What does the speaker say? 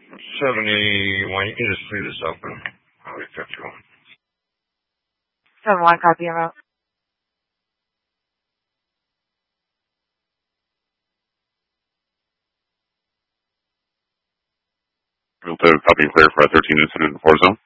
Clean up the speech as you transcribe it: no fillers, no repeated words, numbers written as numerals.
71, you can just leave this open. I'll accept you one. 71, copy and route. Real to copy and clear for a 13 incident in 4 zone.